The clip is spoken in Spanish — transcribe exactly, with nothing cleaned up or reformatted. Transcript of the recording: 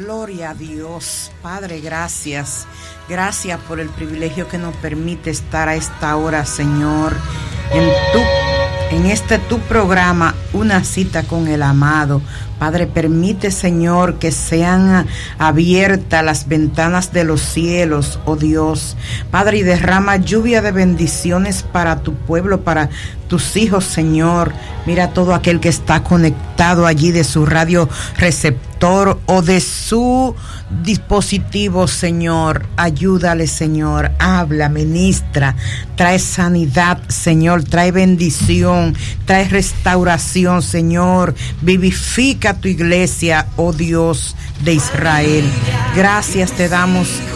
Gloria a Dios. Padre, gracias. Gracias por el privilegio que nos permite estar a esta hora, Señor, en tu, en este tu programa, Una Cita con el Amado. Padre, permite, Señor, que sean abiertas las ventanas de los cielos, oh Dios. Padre, y derrama lluvia de bendiciones para tu pueblo, para tus hijos, Señor. Mira todo aquel que está conectado allí de su radio receptor o de su dispositivo, Señor. Ayúdale, Señor. Habla, ministra. Trae sanidad, Señor. Trae bendición. Trae restauración, Señor. Vivifica tu iglesia, oh Dios de Israel. Gracias te damos